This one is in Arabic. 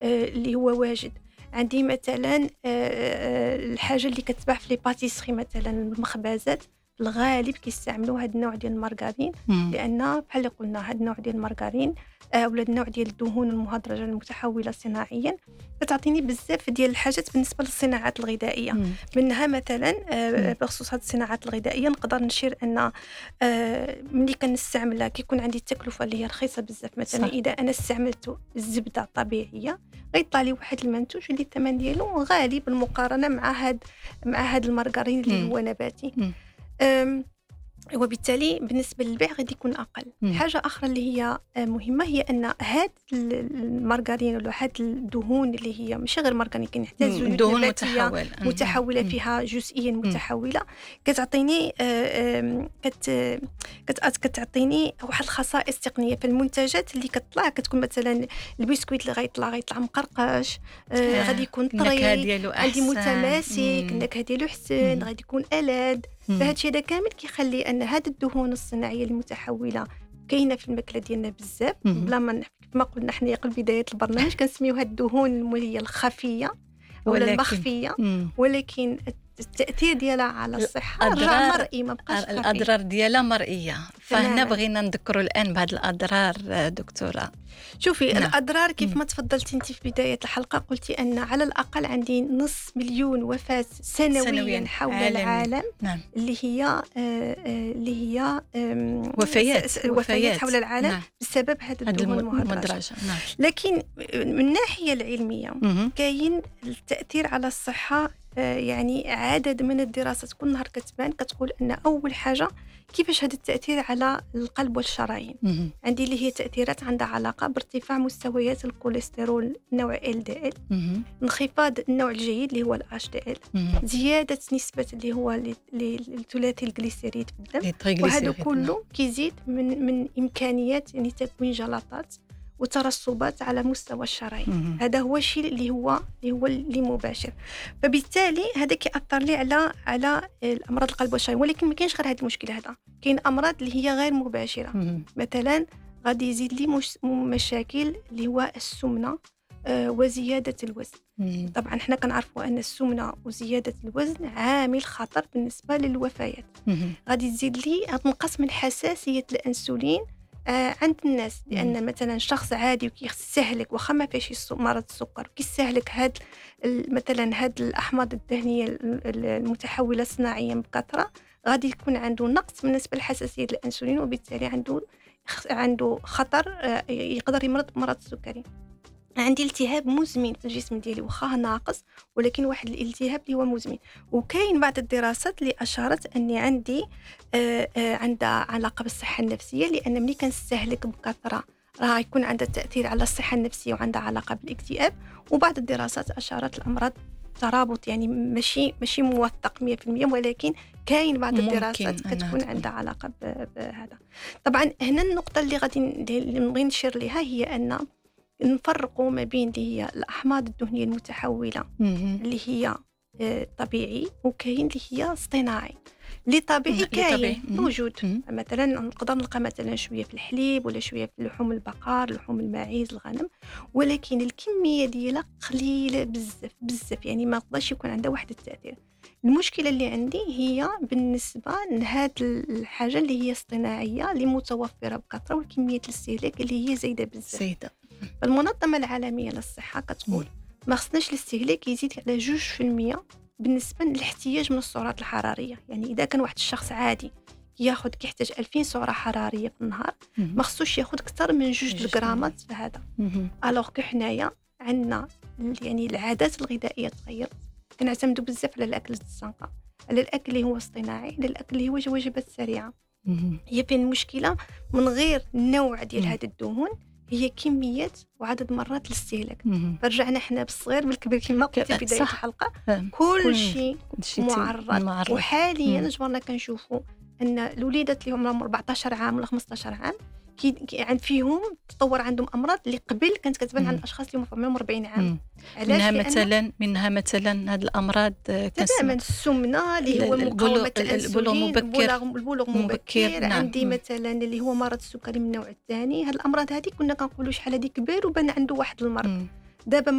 اللي هو واجد. عندي مثلا الحاجه اللي كتباع في لي باتيسري مثلا المخبزات في الغالب كيستعملوا هذا النوع ديال المارغرين، لان بحال اللي قلنا هذا النوع ديال المارغرين ولا النوع ديال الدهون المهدرجه المتحوله صناعيا كتعطيني بزاف ديال الحاجات بالنسبه للصناعات الغذائيه. منها مثلا بخصوص هذه الصناعات الغذائيه نقدر نشير ان ملي كنستعملها كيكون عندي التكلفه اللي هي رخيصه بزاف. مثلا صح. اذا انا استعملت الزبده الطبيعيه غيطلع لي واحد المنتوج اللي الثمن ديالو غالي بالمقارنه مع هاد المارغرين اللي هو نباتي. وبالتالي بالنسبة للبيع غادي يكون أقل. حاجة أخرى اللي هي مهمة هي أن هاد المارغرين ولا هاد الدهون اللي هي ماشي غير مارغرين، كاين حتى زيوت نباتية متحولة فيها جزئيا متحولة كتعطيني كتعطيني واحد الخصائص تقنية في المنتجات اللي كتطلع. كتكون مثلا البسكويت اللي غيطلع مقرقش، غادي يكون طري، عندي متماسك، النكهة ديالو حسن، غادي يكون ألذ. فهاد الشيء هذا كامل كيخلي ان هاد الدهون الصناعيه المتحوله كاينه في الماكله ديالنا بزاف. بلا ما قلنا حنا قبل بدايه البرنامج كنسميو هاد الدهون اللي هي الخفيه ولا المخفيه، ولكن التأثير ديالها على الصحة راه مرئي، ما بقاش خفي. الأضرار ديالها مرئية. فهنا بغينا نذكروا الآن بهذه الأضرار دكتورة. شوفي الأضرار كيف ما تفضلتي انت في بداية الحلقة، قلتي أن على الأقل عندي 500,000 وفاة سنويا حول العالم. اللي هي وفيات حول العالم بسبب هذا الدهون المهدرجة. لكن من الناحية العلمية كاين التأثير على الصحة. يعني عدد من الدراسات كل نهار كتبان كتقول أن أول حاجة كيفاش هذا التأثير على القلب والشرايين. عندي اللي هي تأثيرات عندها علاقة بارتفاع مستويات الكوليسترول نوع LDL، انخفاض النوع الجيد اللي هو HDL، زيادة نسبة اللي هو الثلاثي الجليسيريد في الدم، وهذا كله كيزيد من إمكانيات يعني تكوين جلطات وترسبات على مستوى الشرايين. هذا هو الشيء اللي هو مباشر. فبالتالي هذا كيأثر لي على الأمراض القلب والشرايين. ولكن ما كاينش غير هذه المشكلة، هذا كاين أمراض اللي هي غير مباشرة. مثلا غادي يزيد لي مشاكل اللي هو السمنة وزيادة الوزن. طبعا احنا كنعرفوا أن السمنة وزيادة الوزن عامل خطر بالنسبة للوفيات. غادي تزيد لي تنقص من حساسية الأنسولين عند الناس، لأن مثلا شخص عادي وكيستهلك واخا ما فيهش مرض السكر كيستهلك مثلا هاد الأحماض الدهنية المتحولة صناعيا بكثرة، غادي يكون عنده نقص بالنسبة لحساسية الأنسولين، وبالتالي عنده خطر يقدر يمرض بمرض السكري. عندي التهاب مزمن في الجسم ديالي واخا ناقص، ولكن واحد الالتهاب اللي هو مزمن. وكاين بعض الدراسات اللي اشارت اني عندي عندها علاقه بالصحه النفسيه، لان ملي كنستهلك بكثره راه يكون عندها تاثير على الصحه النفسيه وعندها علاقه بالاكتئاب. وبعض الدراسات اشارت الامراض ترابط، يعني ماشي موثق 100%، ولكن كاين بعض الدراسات كتكون عندها علاقه بهذا. طبعا هنا النقطه اللي غادي نبغي نشير لها هي ان نفرقوا ما بين اللي هي الأحماض الدهنية المتحولة اللي هي طبيعي، وكاين اللي هي اصطناعي. اللي طبيعي كاين موجود، مثلا نقدر نلقى مثلا شوية في الحليب ولا شوية في لحوم البقر، لحوم الماعز، الغنم، ولكن الكمية ديالها قليلة بزاف، يعني ما قدرش يكون عندها واحد التأثير. المشكلة اللي عندي هي بالنسبة لهاد الحاجة اللي هي اصطناعية اللي متوفرة بكثرة، وكمية الاستهلاك اللي هي زايدة بزاف. المنظمة العالمية للصحة كتقول ما خصناش الاستهلاك يزيد على 2% بالنسبة للاحتياج من السعرات الحرارية. يعني إذا كان واحد الشخص عادي كيحتاج 2000 سعرة حرارية في النهار، ما خصوش ياخد أكثر من 2 غرامات في هذا. ألوغ حنايا عندنا يعني العادات الغذائية تغيرت، كنعتمدوا بزاف على الأكل الزنقة، على الأكل اللي هو اصطناعي، على الأكل اللي هو وجبات سريعة. هي فين المشكلة؟ من غير النوع ديال هذه الدهون هي كميات وعدد مرات الاستهلاك. فرجعنا احنا بالصغير بالكبير كما قلت في بداية الحلقة، كل شيء معرض. وحاليا جبرنا كنشوفوا أن الوليدات اللي عمرهم 14 عام ولا 15 عام عند فيهم تطور عندهم أمراض اللي قبل كانت كتبان عند الأشخاص اللي عمرهم 40 عام. منها مثلا هذه الأمراض تماما السمنة اللي هو مقاومة الأنسولين، البلوغ مبكر. عندي مثلا اللي هو مرض السكري من النوع الثاني. هذه الأمراض هذه كنا كنقولوا شحال هذه كبير وبان عنده واحد المرض، دابا